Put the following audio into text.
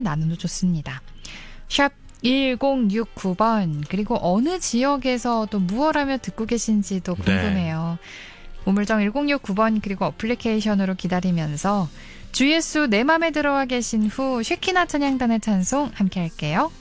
나누도 좋습니다. 샵 1069번 그리고 어느 지역에서 또 무얼 하며 듣고 계신지도 궁금해요. 우물정 1069번 그리고 어플리케이션으로 기다리면서 주예수 내 맘에 들어와 계신 후 쉐키나 찬양단의 찬송 함께 할게요.